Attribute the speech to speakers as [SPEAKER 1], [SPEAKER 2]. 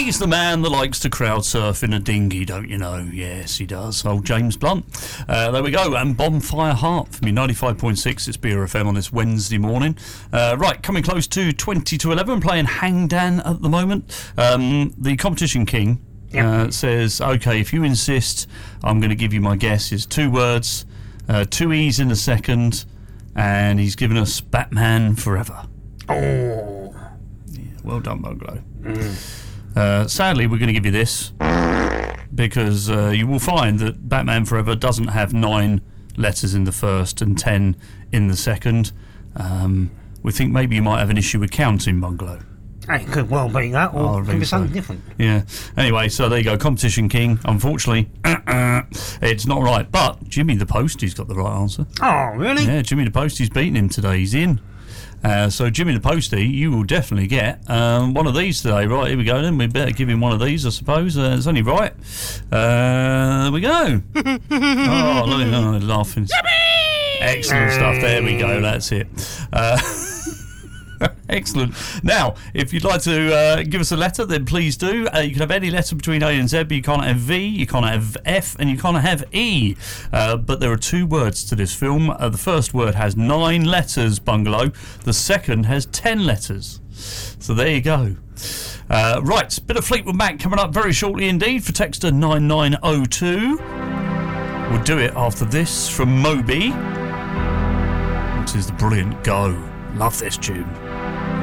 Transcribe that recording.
[SPEAKER 1] He's the man that likes to crowd surf in a dinghy, don't you know? Yes, he does. Old James Blunt. There we go. And Bonfire Heart from your 95.6. It's Beer FM on this Wednesday morning. Right, coming close to 20 to 11. Playing Hang Dan at the moment. The competition king says, OK, if you insist, I'm going to give you my guess. It's 2 words, 2 E's in a second, and he's given us Batman Forever.
[SPEAKER 2] Oh.
[SPEAKER 1] Yeah, well done, Bungalow. Sadly, we're going to give you this because you will find that Batman Forever doesn't have 9 letters in the first and 10 in the second. We think maybe you might have an issue with counting, Bungalow.
[SPEAKER 2] It could well be that, or could be something different.
[SPEAKER 1] Yeah. Anyway, so there you go. Competition king. Unfortunately, it's not right. But Jimmy the Postie's got the right answer.
[SPEAKER 2] Oh, really?
[SPEAKER 1] Yeah, Jimmy the Postie's beaten him today. He's in. So Jimmy the Postie, you will definitely get one of these today. Right, here we go then. We better give him one of these, I suppose. It's only right. There we go. Oh, look at him laughing. Excellent stuff. There we go. That's it. Excellent. Now, if you'd like to give us a letter, then please do. You can have any letter between A and Z, but you can't have V, you can't have F, and you can't have E. But there are 2 words to this film. The first word has 9 letters, Bungalow. The second has 10 letters. So there you go. Right, bit of Fleetwood Mac coming up very shortly indeed for Texter 9902. We'll do it after this from Moby, which is the brilliant Go. Love this tune.